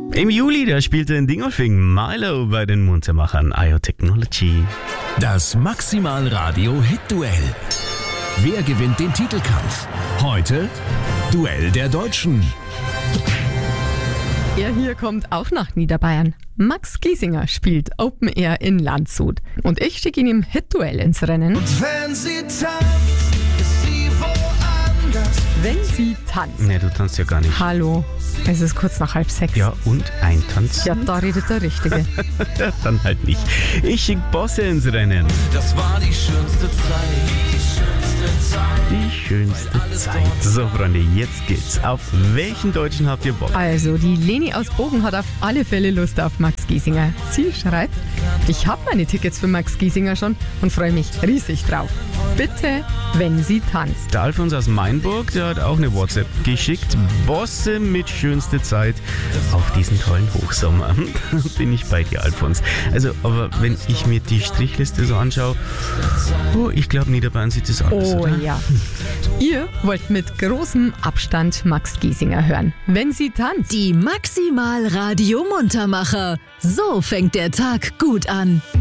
Im Juli, da spielte in Dingolfing Milo bei den Muntermachern IO Technology. Das Maximal-Radio-Hit-Duell. Wer gewinnt den Titelkampf? Heute Duell der Deutschen. Er hier kommt auch nach Niederbayern. Max Giesinger spielt Open Air in Landshut. Und ich schicke ihn im Hit-Duell ins Rennen. Und wenn sie tanzt, ist sie woanders. Wenn sie tanzt. Ne, du tanzt ja gar nicht. Hallo, es ist kurz nach 5:30. Ja, und ein Tanz? Ja, da redet der Richtige. Ja, dann halt nicht. Ich schick Bosse ins Rennen. Das war die schönste Zeit. Die schönste Zeit. So, Freunde, jetzt geht's. Auf welchen Deutschen habt ihr Bock? Also, die Leni aus Bogen hat auf alle Fälle Lust auf Max Giesinger. Sie schreibt, ich habe meine Tickets für Max Giesinger schon und freue mich riesig drauf. Bitte, wenn sie tanzt. Der Alfons aus Mainburg, der hat auch eine WhatsApp geschickt. Bosse mit schönste Zeit auf diesen tollen Hochsommer. Bin ich bei dir, Alfons. Also, aber wenn ich mir die Strichliste so anschaue, ich glaube, Niederbayern sieht das anders, Oh oder? ja. Ihr wollt mit großem Abstand Max Giesinger hören. Wenn sie tanzt. Die Maximal Radio Muntermacher. So fängt der Tag gut an.